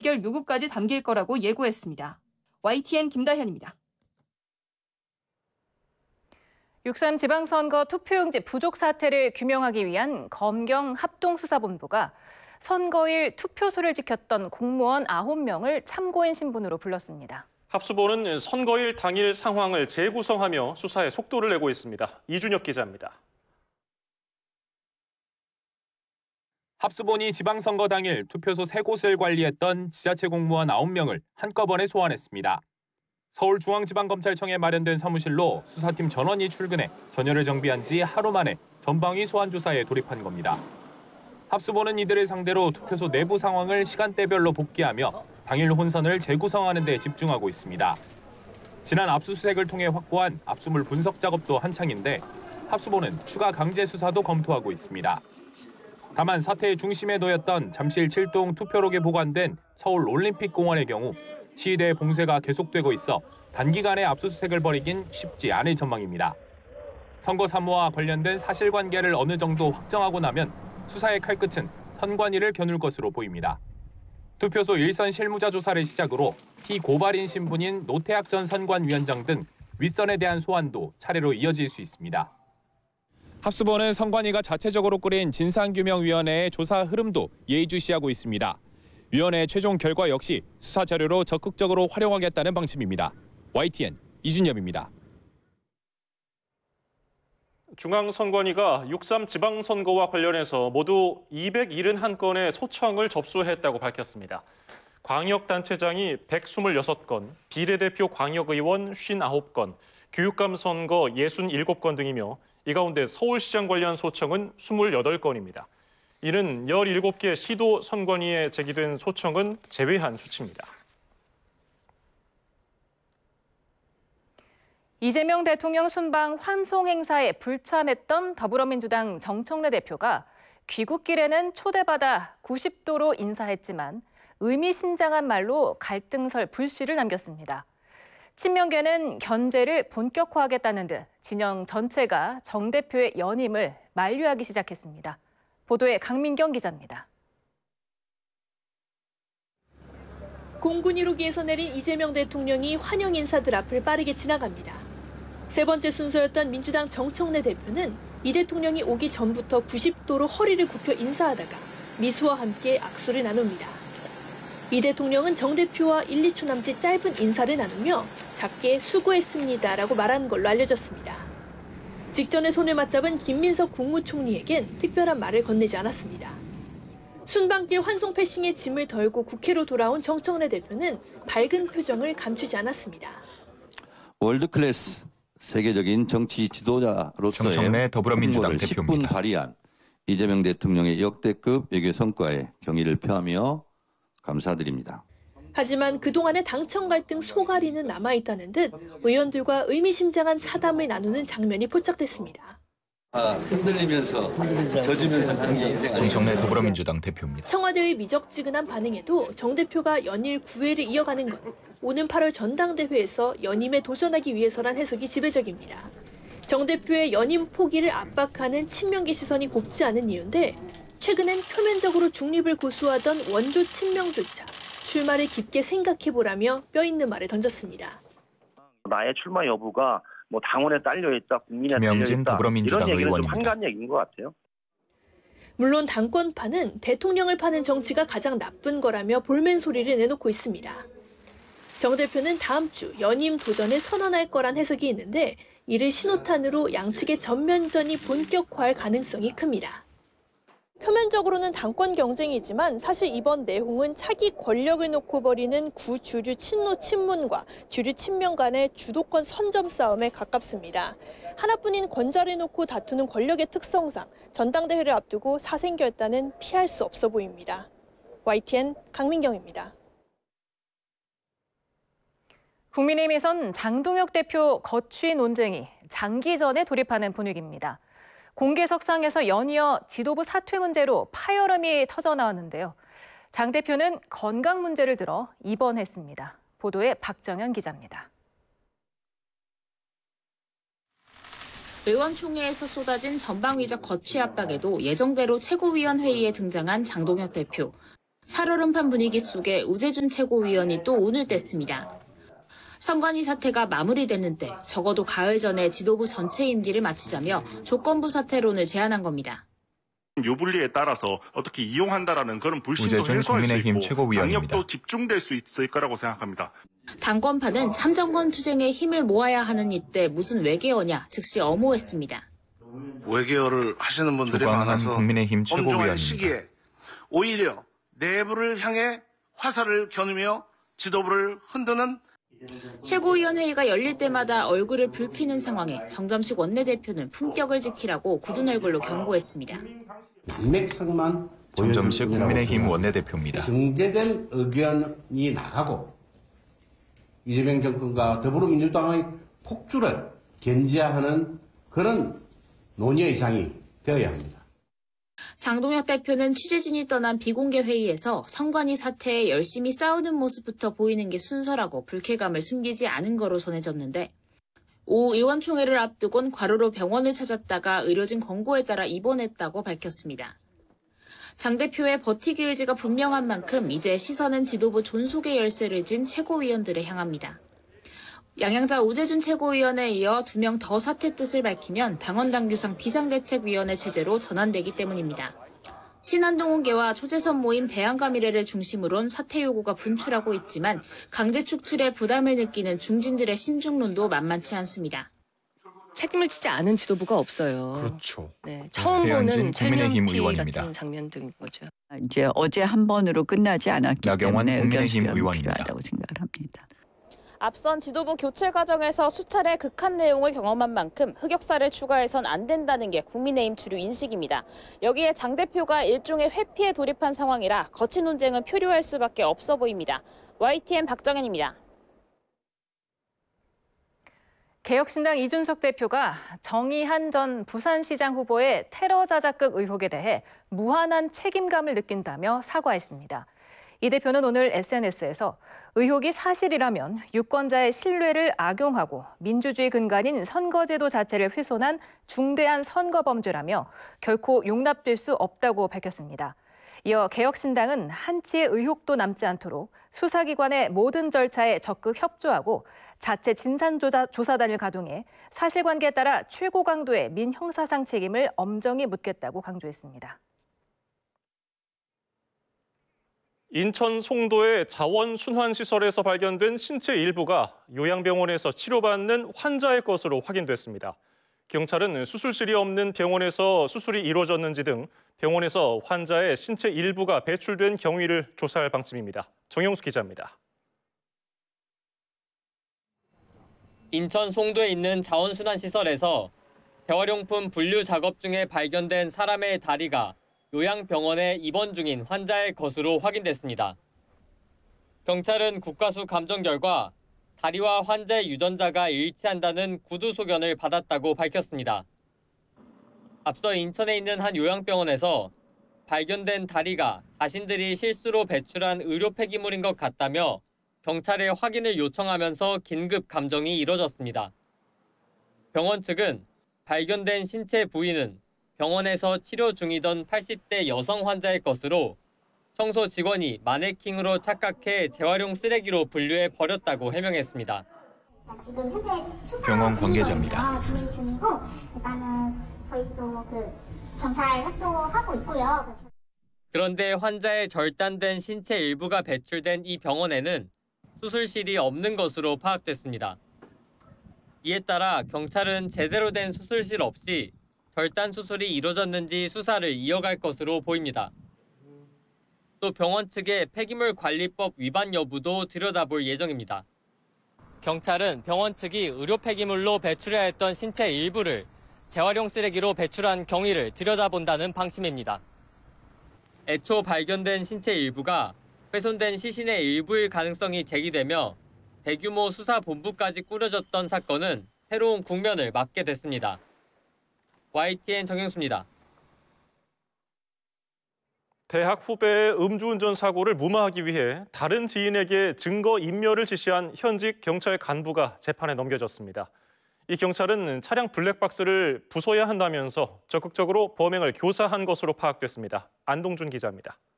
결 요구까지 담길 거라고 예고했습니다. YTN 김다현입니다. 6.3 지방선거 투표용지 부족 사태를 규명하기 위한 검경 합동수사본부가 선거일 투표소를 지켰던 공무원 9명을 참고인 신분으로 불렀습니다. 합수본은 선거일 당일 상황을 재구성하며 수사에 속도를 내고 있습니다. 이준혁 기자입니다. 합수본이 지방선거 당일 투표소 3곳을 관리했던 지자체 공무원 9명을 한꺼번에 소환했습니다. 서울중앙지방검찰청에 마련된 사무실로 수사팀 전원이 출근해 전열을 정비한 지 하루 만에 전방위 소환 조사에 돌입한 겁니다. 합수본은 이들을 상대로 투표소 내부 상황을 시간대별로 복귀하며 당일 혼선을 재구성하는 데 집중하고 있습니다. 지난 압수수색을 통해 확보한 압수물 분석 작업도 한창인데 합수본은 추가 강제 수사도 검토하고 있습니다. 다만 사태의 중심에 놓였던 잠실 7동 투표록에 보관된 서울 올림픽공원의 경우 시위대 봉쇄가 계속되고 있어 단기간에 압수수색을 벌이긴 쉽지 않을 전망입니다. 선거 사무와 관련된 사실관계를 어느 정도 확정하고 나면 수사의 칼끝은 선관위를 겨눌 것으로 보입니다. 투표소 일선 실무자 조사를 시작으로 피고발인 신분인 노태학 전 선관위원장 등 윗선에 대한 소환도 차례로 이어질 수 있습니다. 합수본은 선관위가 자체적으로 꾸린 진상규명위원회의 조사 흐름도 예의주시하고 있습니다. 위원회의 최종 결과 역시 수사 자료로 적극적으로 활용하겠다는 방침입니다. YTN 이준엽입니다. 중앙선관위가 6.3 지방선거와 관련해서 모두 271건의 소청을 접수했다고 밝혔습니다. 광역단체장이 126건, 비례대표 광역의원 59건, 교육감 선거 67건 등이며 이 가운데 서울시장 관련 소청은 28건입니다. 이는 17개 시도 선관위에 제기된 소청은 제외한 수치입니다. 이재명 대통령 순방 환송 행사에 불참했던 더불어민주당 정청래 대표가 귀국길에는 초대받아 90도로 인사했지만 의미심장한 말로 갈등설 불씨를 남겼습니다. 친명계는 견제를 본격화하겠다는 듯 진영 전체가 정 대표의 연임을 만류하기 시작했습니다. 보도에 강민경 기자입니다. 공군 1호기에서 내린 이재명 대통령이 환영 인사들 앞을 빠르게 지나갑니다. 세 번째 순서였던 민주당 정청래 대표는 이 대통령이 오기 전부터 90도로 허리를 굽혀 인사하다가 미소와 함께 악수를 나눕니다. 이 대통령은 정 대표와 1, 2초 남짓 짧은 인사를 나누며 작게 수고했습니다라고 말한 걸로 알려졌습니다. 직전에 손을 맞잡은 김민석 국무총리에겐 특별한 말을 건네지 않았습니다. 순방길 환송 패싱의 짐을 덜고 국회로 돌아온 정청래 대표는 밝은 표정을 감추지 않았습니다. 월드클래스 세계적인 정치 지도자로서의 정청래 더불어민주당 대표입니다. 10분 발휘한 이재명 대통령의 역대급 외교 성과에 경의를 표하며 감사드립니다. 하지만 그동안의 당청 갈등 소갈이는 남아있다는 듯 의원들과 의미심장한 차담을 나누는 장면이 포착됐습니다. 흔들리면서 젖으면서 정청래 더불어민주당 대표입니다. 청와대의 미적지근한 반응에도 정 대표가 연일 구회를 이어가는 건 오는 8월 전당대회에서 연임에 도전하기 위해서란 해석이 지배적입니다. 정 대표의 연임 포기를 압박하는 친명계 시선이 곱지 않은 이유인데 최근엔 표면적으로 중립을 고수하던 원조 친명조차 출마를 깊게 생각해보라며 뼈있는 말을 던졌습니다. 나의 출마 여부가 당원에 딸려있다, 국민에 김영진 딸려있다 더불어민주당 이런 얘기는 좀 의원입니다. 한가한 얘기인 것 같아요. 물론 당권파는 대통령을 파는 정치가 가장 나쁜 거라며 볼멘 소리를 내놓고 있습니다. 정 대표는 다음 주 연임 도전을 선언할 거란 해석이 있는데 이를 신호탄으로 양측의 전면전이 본격화할 가능성이 큽니다. 표면적으로는 당권 경쟁이지만 사실 이번 내홍은 차기 권력을 놓고 벌이는 구주류 친노 친문과 주류 친명 간의 주도권 선점 싸움에 가깝습니다. 하나뿐인 권자를 놓고 다투는 권력의 특성상 전당대회를 앞두고 사생결단은 피할 수 없어 보입니다. YTN 강민경입니다. 국민의힘에선 장동혁 대표 거취 논쟁이 장기전에 돌입하는 분위기입니다. 공개석상에서 연이어 지도부 사퇴 문제로 파열음이 터져나왔는데요. 장 대표는 건강 문제를 들어 입원했습니다. 보도에 박정현 기자입니다. 의원총회에서 쏟아진 전방위적 거취 압박에도 예정대로 최고위원 회의에 등장한 장동혁 대표. 살얼음판 분위기 속에 우재준 최고위원이 또 운을 뗐습니다. 선관위 사태가 마무리됐는데 적어도 가을 전에 지도부 전체 임기를 마치자며 조건부 사퇴론을 제안한 겁니다. 유불리에 따라서 어떻게 이용한다라는 그런 불신도 해소할 수 국민의힘 있고 최고위원입니다. 당력도 집중될 수 있을 거라고 생각합니다. 당권파는 참정권 투쟁에 힘을 모아야 하는 이때 무슨 외계어냐 즉시 엄호했습니다. 외계어를 하시는 분들이 많아서 국민의힘 엄중한 최고위원입니다. 시기에 오히려 내부를 향해 화살을 겨누며 지도부를 흔드는 최고위원 회의가 열릴 때마다 얼굴을 붉히는 상황에 정점식 원내대표는 품격을 지키라고 굳은 얼굴로 경고했습니다. 단맥상만 정점식 국민의힘 원내대표입니다. 정제된 의견이 나가고 이재명 정권과 더불어민주당의 폭주를 견제하는 그런 논의의 장이 되어야 합니다. 장동혁 대표는 취재진이 떠난 비공개 회의에서 선관위 사태에 열심히 싸우는 모습부터 보이는 게 순서라고 불쾌감을 숨기지 않은 거로 전해졌는데 오후 의원총회를 앞두곤 과로로 병원을 찾았다가 의료진 권고에 따라 입원했다고 밝혔습니다. 장 대표의 버티기 의지가 분명한 만큼 이제 시선은 지도부 존속의 열쇠를 쥔 최고위원들에 향합니다. 양양자 우재준 최고위원에 이어 2명 더 사퇴 뜻을 밝히면 당원당규상 비상대책위원회 체제로 전환되기 때문입니다. 신한동훈계와 초재선 모임 대한가미래를 중심으론 사퇴 요구가 분출하고 있지만 강제 축출에 부담을 느끼는 중진들의 신중론도 만만치 않습니다. 책임을 지지 않은 지도부가 없어요. 그렇죠. 네, 처음 보는 국민의힘 촬영피 의원입니다. 같은 장면들인 거죠. 이제 어제 한 번으로 끝나지 않았기 나경원 때문에 의견 국민의힘 수렴이 의원입니다. 필요하다고 생각을 합니다. 앞선 지도부 교체 과정에서 수차례 극한 내용을 경험한 만큼 흑역사를 추가해선 안 된다는 게 국민의힘 주류 인식입니다. 여기에 장 대표가 일종의 회피에 돌입한 상황이라 거친 논쟁은 표류할 수밖에 없어 보입니다. YTN 박정현입니다. 개혁신당 이준석 대표가 정의한 전 부산시장 후보의 테러 자작극 의혹에 대해 무한한 책임감을 느낀다며 사과했습니다. 이 대표는 오늘 SNS에서 의혹이 사실이라면 유권자의 신뢰를 악용하고 민주주의 근간인 선거제도 자체를 훼손한 중대한 선거범죄라며 결코 용납될 수 없다고 밝혔습니다. 이어 개혁신당은 한치의 의혹도 남지 않도록 수사기관의 모든 절차에 적극 협조하고 자체 진상조사단을 가동해 사실관계에 따라 최고 강도의 민형사상 책임을 엄정히 묻겠다고 강조했습니다. 인천 송도의 자원순환시설에서 발견된 신체 일부가 요양병원에서 치료받는 환자의 것으로 확인됐습니다. 경찰은 수술실이 없는 병원에서 수술이 이루어졌는지 등 병원에서 환자의 신체 일부가 배출된 경위를 조사할 방침입니다. 정영수 기자입니다. 인천 송도에 있는 자원순환시설에서 재활용품 분류 작업 중에 발견된 사람의 다리가 요양병원에 입원 중인 환자의 것으로 확인됐습니다. 경찰은 국과수 감정 결과 다리와 환자의 유전자가 일치한다는 구두 소견을 받았다고 밝혔습니다. 앞서 인천에 있는 한 요양병원에서 발견된 다리가 자신들이 실수로 배출한 의료 폐기물인 것 같다며 경찰에 확인을 요청하면서 긴급 감정이 이뤄졌습니다. 병원 측은 발견된 신체 부위는 병원에서 치료 중이던 80대 여성 환자의 것으로 청소 직원이 마네킹으로 착각해 재활용 쓰레기로 분류해 버렸다고 해명했습니다. 지금 현재 병원 관계자입니다. 진행 중이고 일단은 저희 또 경찰 협조하고 있고요. 그런데 환자의 절단된 신체 일부가 배출된 이 병원에는 수술실이 없는 것으로 파악됐습니다. 이에 따라 경찰은 제대로 된 수술실 없이 절단 수술이 이루어졌는지 수사를 이어갈 것으로 보입니다. 또 병원 측의 폐기물 관리법 위반 여부도 들여다볼 예정입니다. 경찰은 병원 측이 의료 폐기물로 배출해야 했던 신체 일부를 재활용 쓰레기로 배출한 경위를 들여다본다는 방침입니다. 애초 발견된 신체 일부가 훼손된 시신의 일부일 가능성이 제기되며 대규모 수사본부까지 꾸려졌던 사건은 새로운 국면을 맞게 됐습니다. YTN 정영수입니다. 대학 후배의 음주운전 사고를 무마하기 위해 다른 지인에게 증거 인멸을 지시한 현직 경찰 간부가 재판에 넘겨졌습니다. 이 경찰은 차량 블랙박스를 부숴야 한다면서 적극적으로 범행을 교사한 것으로 파악됐습니다. 안동준 기자입니다.